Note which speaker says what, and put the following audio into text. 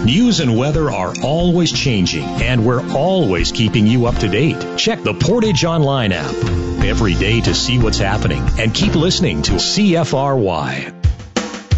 Speaker 1: News and weather are always changing, and we're always keeping you up to date. Check the Portage Online app every day to see what's happening, and keep listening to CFRY.